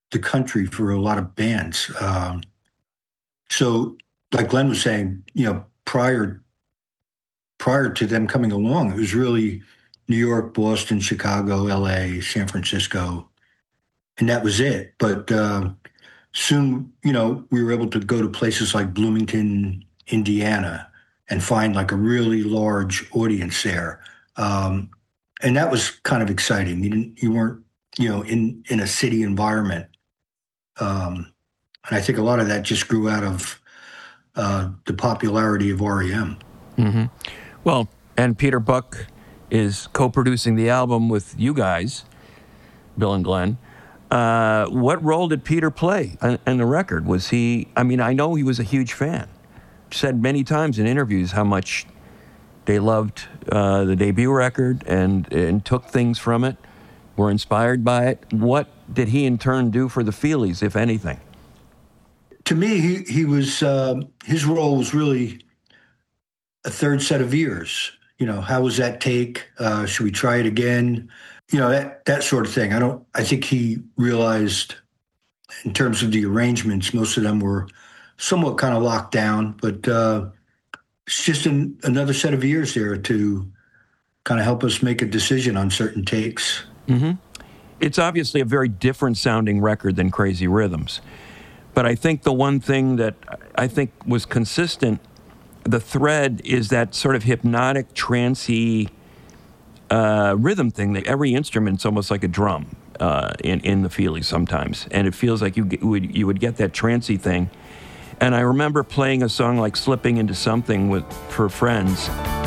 the country for a lot of bands. So, like Glenn was saying, prior to them coming along, it was really New York, Boston, Chicago, L.A., San Francisco, and that was it. But soon, we were able to go to places like Bloomington, Indiana, and find like a really large audience there. And that was kind of exciting. You weren't, in a city environment. And I think a lot of that just grew out of the popularity of REM. Mm-hmm. Well, and Peter Buck is co-producing the album with you guys, Bill and Glenn. What role did Peter play in the record? Was he, I know he was a huge fan. Said many times in interviews how much they loved the debut record and took things from it, were inspired by it. What did he in turn do for the Feelies, if anything? To me, he was, his role was really a third set of ears. How was that take? Should we try it again? That sort of thing. I think he realized in terms of the arrangements, most of them were somewhat kind of locked down, but it's just another set of ears there to kind of help us make a decision on certain takes. Mm-hmm. It's obviously a very different sounding record than Crazy Rhythms. But I think the one thing that I think was consistent, the thread, is that sort of hypnotic, trancey rhythm thing. That every instrument's almost like a drum in the Feelies sometimes. And it feels like you would get that trancey thing. And I remember playing a song like Slipping Into Something for friends.